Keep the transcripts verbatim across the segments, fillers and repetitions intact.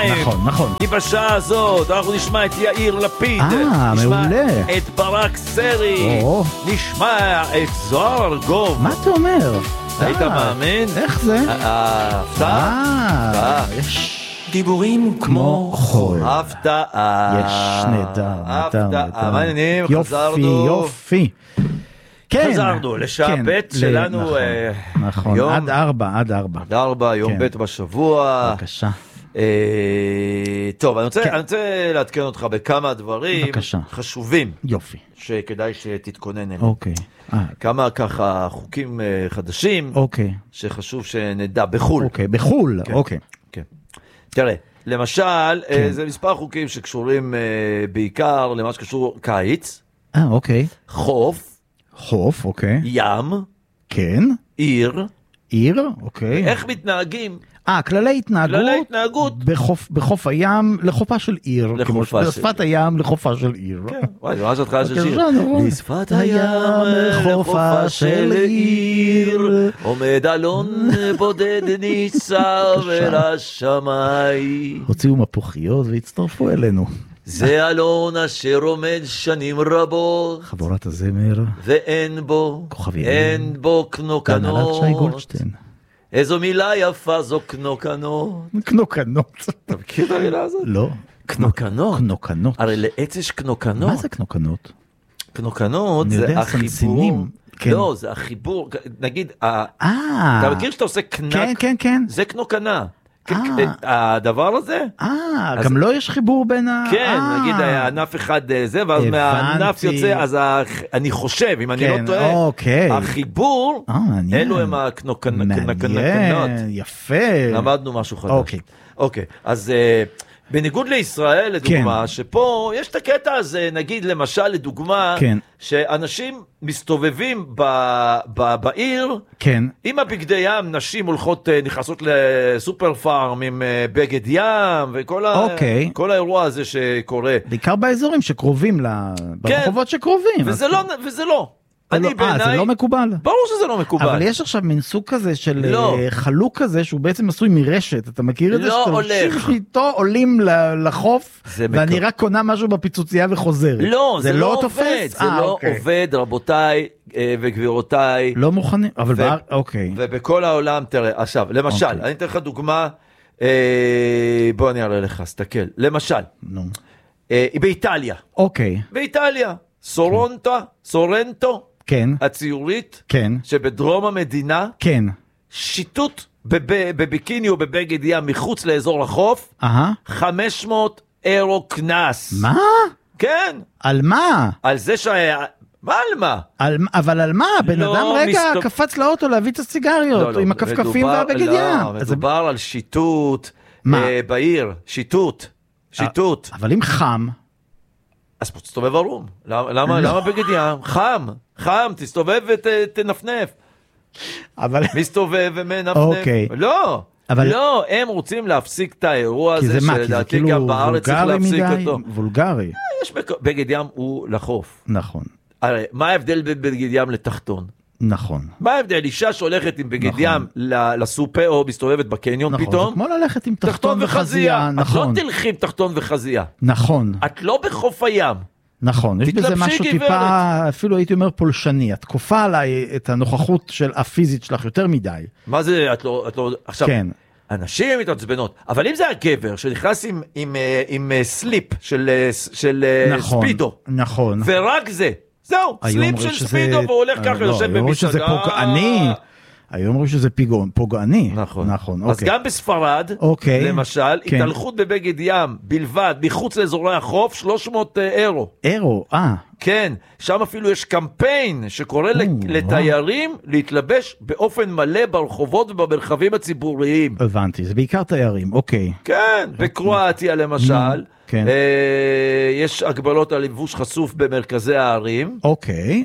ירושלים. נכון, נכון. כי בשעה הזאת אנחנו נשמע את יאיר לפיד. אה, נשמע מעולה. את ברק סרי. או. נשמע את זוהר ארגוב. מה אתה אומר? היית אה, מאמין? איך זה? אה, הפתעה? אה, הפתעה. יש... דיבורים כמו חול. הפתעה. יש נהדר, נהדר, נהדר. הפתעה. מה העניינים? יופי, חזרנו. יופי. כן. חזרנו לשעה כן, ב' ל- שלנו. נכון, אה, נכון. יום- עד ארבע, עד ארבע. עד ארבע, יום כן. ב' בשבוע. בבקשה. אה, טוב, אני רוצה, כן. אני רוצה לעדכן אותך בכמה דברים בבקשה. חשובים יופי. שכדאי שתתכונן אליהם. אוקיי. אה, כמה ככה חוקים אה, חדשים אוקיי. שחשוב שנדע בחול. אוקיי, בחול. כן. אוקיי. כן. תראה, למשל, כן. אה, זה מספר חוקים שקשורים אה, בעיקר למה שקשור קיץ, אה, אוקיי. חוף, חוף, אוקיי. ים, כן. עיר, עיר, אוקיי. איך מתנהגים אה, כללי התנהגות. כללי התנהגות. בחוף, בחוף הים לחופה של עיר. לחופה כמו של- בשפת הים לחופה של עיר. כן, וואי, זה ממש התחלה של שיר. בבקשה, נו. לשפת הים לחופה של עיר, עומד אלון בודד ניצב אל השמיים. הוציאו מפוחיות והצטרפו אלינו. זה אלון אשר עומד שנים רבות, חבורת הזמר. ואין בו, כוכבי אין בו בהנהלת שי קנוקנות. גולדשטיין. איזו מילה יפה זו קנוקנות. קנוקנות. אתה מכיר את המילה הזאת? לא. קנוקנות. קנוקנות. הרי לעץ יש קנוקנות. מה זה קנוקנות? קנוקנות אני זה יודע, החיבור. סנסינים. כן. לא, זה החיבור. נגיד, ה- אה. אתה מכיר שאתה עושה קנק? כן, כן, כן. זה קנוקנה. אה. הדבר הזה? אה, אז- גם לא יש חיבור בין ה... כן, אה. נגיד ענף אחד אה, זה, ואז מהענף הבנתי. יוצא, אז ה- אני חושב, אם אני כן, לא טועה, אוקיי. החיבור, אה, מעניין. אלו הם הקנוקנות. מעניין, יפה. למדנו משהו חדש. אוקיי. אוקיי, אז אה, בניגוד לישראל, לדוגמה, שפה יש את הקטע הזה, נגיד למשל, לדוגמה, כן. שאנשים מסתובבים ב- ב- בעיר, כן. עם הבגדי ים, נשים הולכות, אה, נכנסות לסופר פארם עם אה, בגד ים, וכל ה- אוקיי. כל האירוע הזה שקורה. בעיקר באזורים שקרובים, ל... ברחובות שקרובים. וזה אז- לא, וזה לא. זה אני לא- אה, זה בעיניי, לא מקובל. ברור שזה לא מקובל. אבל יש עכשיו מין סוג כזה של לא. אה, חלוק כזה שהוא בעצם עשוי מרשת, אתה מכיר את זה? לא שאתה הולך. ממשיך איתו עולים ל- לחוף, זה ואני מקו- רק קונה משהו בפיצוצייה וחוזרת. לא, זה לא תופס? עובד, זה אה, לא אוקיי. עובד, רבותיי אה, וגבירותיי. לא מוכנים, אבל ו- באר... אוקיי. ובכל העולם, תראה, עכשיו, למשל, אוקיי. אני אתן לך דוגמה, אה, בוא אני אראה לך, סתכל, למשל, נו. אה, באיטליה, אוקיי. באיטליה, סורונטו, סורנטו, כן. הציורית, כן. שבדרום המדינה, כן. שיטוט בב- בביקיני או בבגד ים מחוץ לאזור החוף, אהה. חמש מאות אירו קנס. מה? כן, על מה? על זה שהיה, מה על מה? על... אבל על מה? בן לא אדם רגע מסתוב- קפץ לאוטו להביא את הסיגריות, לא, לא, עם הכפכפים מדובר- והבגד לא, ים. אז זה- מדובר על שיטוט מה? אה, בעיר, שיטוט, שיטוט. אבל אם חם, אז פה תסתובב ערום. למה, למה, לא. למה בגד ים? חם, חם, תסתובב ותנפנף. אבל... מסתובב ומנפנף. אוקיי. לא, אבל- לא, הם רוצים להפסיק את האירוע כי הזה, זה מה? כי זה שלדעתי כאילו גם בארץ צריך וולגרי להפסיק מדי? אותו. וולגרי. יש בק- בגד ים הוא לחוף. נכון. הרי מה ההבדל בין בגד ים לתחתון? נכון. מה ההבדל? אישה שהולכת עם בגד נכון. ים ל- לסופר או מסתובבת בקניון נכון. זה פתאום, כמו ללכת עם תחתון תחתון וחזייה. את נכון. לא תלכי עם תחתון וחזייה. נכון. את לא בחוף הים. נכון. יש בזה תתלבשי, משהו גברת. טיפה, אפילו הייתי אומר פולשני. את כופה עליי את הנוכחות של הפיזית שלך יותר מדי. מה זה, את לא, את לא, עכשיו, כן. אנשים מתעצבנות, אבל אם זה הגבר שנכנס עם, עם, אה, עם אה, סליפ של, אה, של אה, נכון. ספידו, נכון. ורק זה, זהו, היו סליפ אומרים של שזה- ספידו, והוא הולך ככה, לא, יושב היו אומרים שזה במסעדה. פוגעני. היו אומרים שזה פיגון, פוגעני. נכון. נכון. אז אוקיי. גם בספרד, אוקיי. למשל, כן. התהלכות בבגד ים בלבד, מחוץ לאזורי החוף, שלוש מאות אירו. אירו, אה. כן, שם אפילו יש קמפיין שקורא ל- או, לתיירים להתלבש באופן מלא ברחובות ובמרחבים הציבוריים. הבנתי, זה בעיקר תיירים, אוקיי. כן, בקרואטיה למשל, כן. אה, יש הגבלות על לבוש חשוף במרכזי הערים, אוקיי.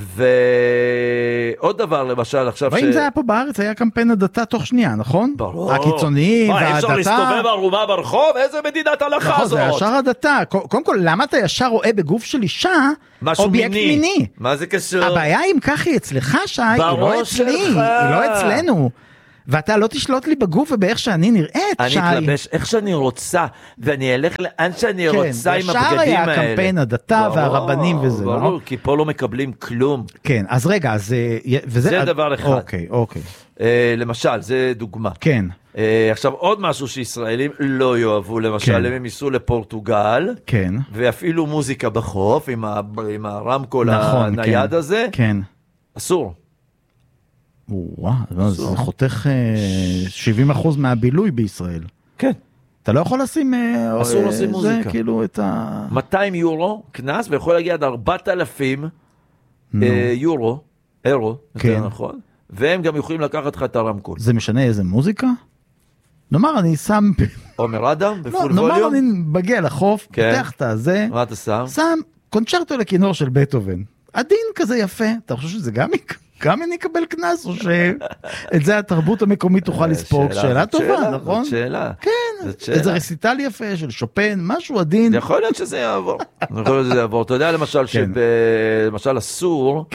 ועוד דבר למשל עכשיו ש... ואם זה היה פה בארץ, היה קמפיין הדתה תוך שנייה, נכון? ברור. הקיצוניים מה, אי אפשר והדתה. להסתובב ערומה ברחוב? איזה מדינת הלכה נכון, זאת? זה ישר הדתה. קודם כל, למה אתה ישר רואה בגוף של אישה משהו אובייקט מיני. מיני? מה זה קשור? הבעיה אם כך היא אצלך, שי, היא לא בראש אצלי, שלך. היא לא אצלנו. ואתה לא תשלוט לי בגוף ובאיך שאני נראית, אני שי. אני אתלבש איך שאני רוצה, ואני אלך לאן שאני כן, רוצה עם הבגדים האלה. ישר היה הקמפיין הדתה והרבנים וזה, ברור, לא? כי פה לא מקבלים כלום. כן, אז רגע, אז... וזה, זה דבר אחד. אוקיי, אוקיי. אה, למשל, זה דוגמה. כן. אה, עכשיו, עוד משהו שישראלים לא יאהבו, למשל, כן. הם ייסעו לפורטוגל, כן. ויפעילו מוזיקה בחוף, עם, ה, עם הרמקול נכון, הנייד כן. הזה. כן. אסור. וואו, זה חותך שבעים אחוז מהבילוי בישראל. כן. אתה לא יכול לשים... אסור לשים מוזיקה. זה כאילו את ה... מאתיים יורו, כנס, ויכול להגיע עד ארבעת אלפים יורו, אירו, יותר נכון, והם גם יכולים לקחת לך את הרמקול. זה משנה איזה מוזיקה? נאמר, אני שם... עומר אדם, בפול ווליום? ווליום? נאמר, אני מגיע לחוף, פותח את הזה, מה אתה שם? שם קונצ'רטו לכינור של בטהובן. עדין כזה יפה. אתה חושב שזה גם... גם אני אקבל כנס, או שאת זה התרבות המקומית תוכל לספוג? שאלה טובה, נכון? זאת שאלה. כן, איזה רסיטל יפה של שופן, משהו עדין. יכול להיות שזה יעבור. יכול להיות שזה יעבור. אתה יודע למשל שלמשל אסור,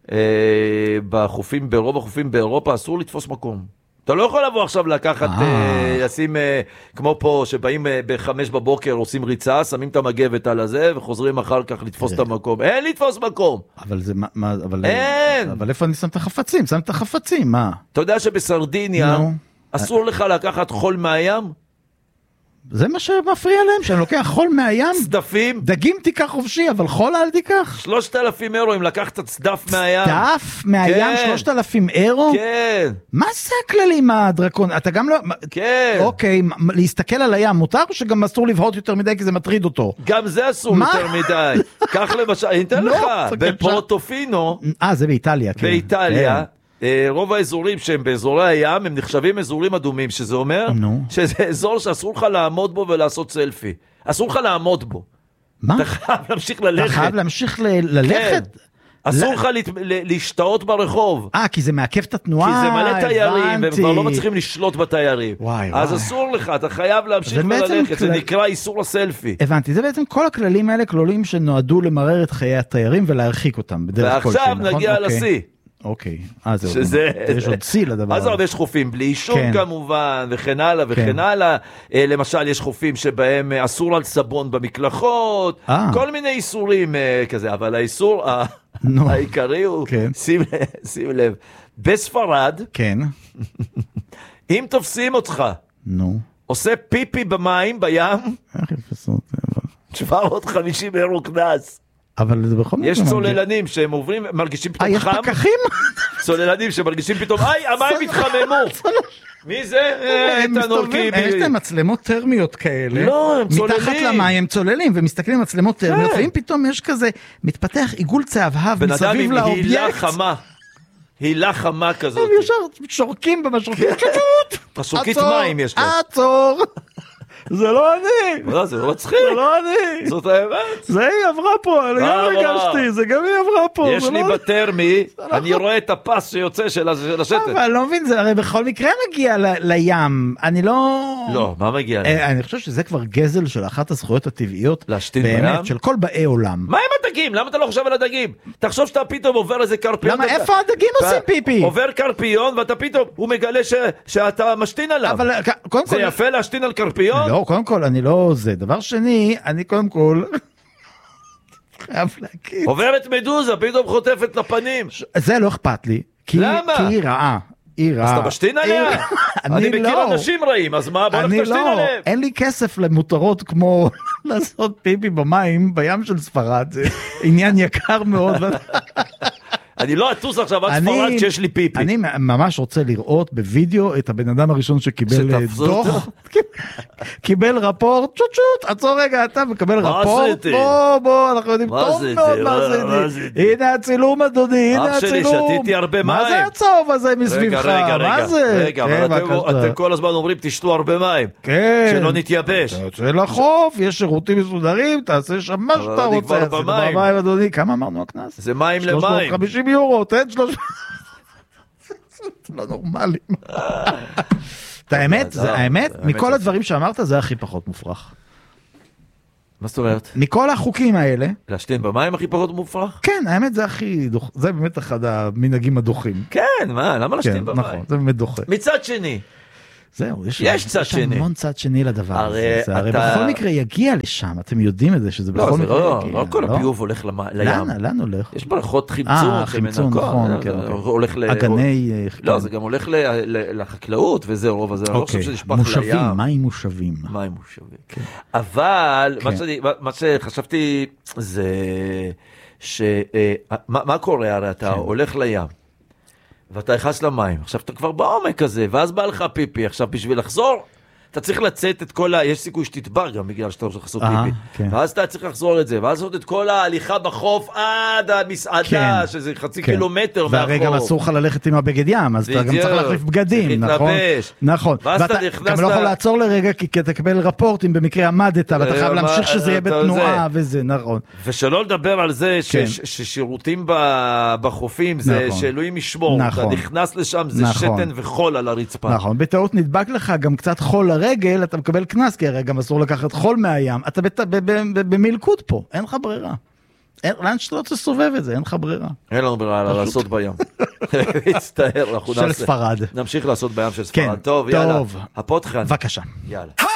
בחופים, ברוב החופים באירופה, אסור לתפוס מקום. אתה לא יכול לבוא עכשיו לקחת, לשים, כמו פה, שבאים בחמש בבוקר, עושים ריצה, שמים את המגבת על הזה, וחוזרים אחר כך לתפוס את המקום. אין לתפוס מקום. אבל זה, מה, אבל... אין. אבל איפה אני שם את החפצים? שם את החפצים, מה? אתה יודע שבסרדיניה, אסור לך לקחת חול מהים? זה מה שמפריע להם, שאני לוקח חול מהים. צדפים. דגים תיקח חופשי, אבל חול אל תיקח. שלושת אלפים אירו, אם לקחת צדף מהים. צדף מהים, שלושת אלפים אירו? כן. מה זה הכללים הדרקון? אתה גם לא... כן. אוקיי, להסתכל על הים מותר, או שגם אסור לבהות יותר מדי, כי זה מטריד אותו? גם זה אסור יותר מדי. כך למשל, אני אתן לך, בפורטופינו. אה, זה באיטליה, כן. באיטליה. רוב האזורים שהם באזורי הים, הם נחשבים אזורים אדומים, שזה אומר שזה אזור שאסור לך לעמוד בו ולעשות סלפי. אסור לך לעמוד בו. מה? אתה חייב להמשיך ללכת. אתה חייב להמשיך ללכת? אסור לך להשתאות ברחוב. אה, כי זה מעכב את התנועה. כי זה מלא תיירים, והם כבר לא מצליחים לשלוט בתיירים. אז אסור לך, אתה חייב להמשיך וללכת. זה נקרא איסור הסלפי. הבנתי, זה בעצם כל הכללים האלה, כללים שנועדו למרר את חיי התיירים ולהרחיק אותם בדרך כלשהי, נכון? ועכשיו נגיע לשיא. אוקיי, אז יש עוד צי לדבר. אז עוד יש חופים בלי אישור כמובן, וכן הלאה וכן הלאה. למשל, יש חופים שבהם אסור על סבון במקלחות, כל מיני איסורים כזה, אבל האיסור העיקרי הוא, שים לב, בספרד, אם תופסים אותך, עושה פיפי במים, בים, שבע מאות וחמישים אירו קנס. אבל זה בכל יש צוללנים שהם עוברים, מרגישים פתאום חם. יש פקחים? צוללנים שמרגישים פתאום, איי, המים התחממו. מי זה? יש להם מצלמות טרמיות כאלה. לא, הם צוללים. מתחת למים הם צוללים ומסתכלים על מצלמות טרמיות, ואם פתאום יש כזה, מתפתח עיגול צהבהב מסביב לאובייקט. הילה חמה. הילה חמה כזאת. הם ישר שורקים במשרוקית. משרוקית מים יש להם. עצור. זה לא אני. לא, זה לא מצחיק. זה לא אני. זאת האמת. זה היא עברה פה, אני גם הרגשתי, זה גם היא עברה פה. יש לי בטרמי, אני רואה את הפס שיוצא של השטת. אבל אני לא מבין, זה הרי בכל מקרה מגיע לים. אני לא... לא, מה מגיע לים? אני חושב שזה כבר גזל של אחת הזכויות הטבעיות. להשתין בים? באמת, של כל באי עולם. מה עם הדגים? למה אתה לא חושב על הדגים? תחשוב שאתה פתאום עובר איזה קרפיון. למה, איפה הדגים עושים פיפי? עובר קרפיון ואתה פתאום, הוא מגלה שאתה משתין עליו. זה יפה להשתין על קרפיון? לא, קודם כל, אני לא זה. דבר שני, אני קודם כל חייב להגיד. עוברת מדוזה, פתאום חוטפת לפנים. זה לא אכפת לי. למה? כי היא רעה. היא רעה. אז אתה משתין עליה? אני מכיר אנשים רעים, אז מה? בוא נפתשתין עליהם. אין לי כסף למותרות כמו לעשות פיפי במים בים של ספרד. זה עניין יקר מאוד. אני לא אטוס עכשיו עד ספרד שיש לי פיפי. אני ממש רוצה לראות בווידאו את הבן אדם הראשון שקיבל דוח, קיבל רפורט, שוט שוט, עצור רגע, אתה מקבל רפורט, בוא בוא, אנחנו יודעים טוב מאוד מה זה, הנה הצילום אדוני, הנה הצילום. אח שלי, שתיתי הרבה מים. מה זה הצהוב הזה מסביבך? מה זה? רגע, רגע, אתם כל הזמן אומרים תשתו הרבה מים, שלא נתייבש. תצא לחוף, יש שירותים מסודרים, תעשה שם מה שאתה רוצה. כמה אמרנו הקנס? זה מים למים. שלוש מאות וחמישים יורו, תן שלוש... לא נורמלי. את האמת, האמת, מכל הדברים שאמרת, זה הכי פחות מופרך. מה זאת אומרת? מכל החוקים האלה. להשתין במים הכי פחות מופרך? כן, האמת זה הכי דוח, זה באמת אחד המנהגים הדוחים. כן, מה, למה להשתין כן, במים? נכון, זה באמת דוחה. מצד שני. זהו, יש, יש צד יש שני. המון צד שני לדבר הזה. זה הרי אתה... בכל מקרה יגיע לשם, אתם יודעים את זה, שזה לא, בכל זה מקרה לא, יגיע. לא כל לא? הביוב הולך למ... לים. לאן, לאן הולך? יש בריכות חמצון. אה, חמצון, נכון. כן, הולך ל... אגני... לא, זה גם הולך ל... ל... לחקלאות וזה רוב הזה. אני לא חושב שזה נשפך לים. מושבים, מים מושבים. מים מושבים. כן. אבל כן. מה, שאני, מה שחשבתי זה ש... מה, מה קורה? הרי אתה כן. הולך לים. ואתה נכנס למים, עכשיו אתה כבר בעומק הזה, ואז בא לך פיפי, עכשיו בשביל לחזור, אתה צריך לצאת את כל ה... יש סיכוי שתתבר גם בגלל שאתה צריך לעשות פיפי. כן. ואז אתה צריך לחזור את זה, ואז לעשות את כל ההליכה בחוף עד המסעדה, כן. שזה חצי כן. קילומטר מהחוף. והרי גם אסור לך ללכת עם הבגד ים, אז אתה גם צריך להחליף בגדים, נכון? נכון. ואתה גם לא יכול לעצור לרגע, כי אתה תקבל רפורט אם במקרה עמדת, ואתה חייב להמשיך שזה יהיה בתנועה וזה, נכון. ושלא לדבר על זה ששירותים בחופים, זה שאלוהים ישמור, אתה נכנס לשם, זה שתן וחול על הרצפה. נכון, בטעות נדבק לך גם קצת חול רגל, אתה מקבל כנס, כי הרי גם אסור לקחת חול מהים. אתה במלכות פה, אין לך ברירה. לאן שאתה לא תסובב את זה, אין לך ברירה. אין לנו ברירה לעשות בים. הצטער, של ספרד. נמשיך לעשות בים של ספרד. טוב, יאללה. הפותחן. בבקשה. יאללה.